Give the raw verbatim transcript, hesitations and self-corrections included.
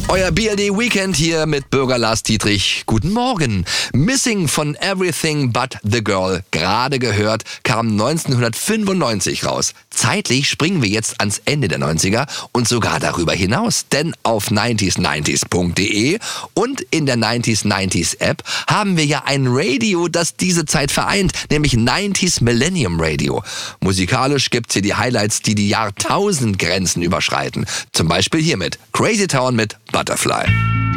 Euer B L D Weekend hier mit Bürger Lars Dietrich. Guten Morgen. Missing von Everything But The Girl, gerade gehört, kam neunzehnhundertfünfundneunzig raus. Zeitlich springen wir jetzt ans Ende der neunziger und sogar darüber hinaus. Denn auf nineties nineties punkt de und in der nineties nineties App haben wir ja ein Radio, das diese Zeit vereint, nämlich nineties Millennium Radio. Musikalisch gibt's hier die Highlights, die die Jahrtausendgrenzen überschreiten. Zum Beispiel hiermit Crazy Town mit Butterfly.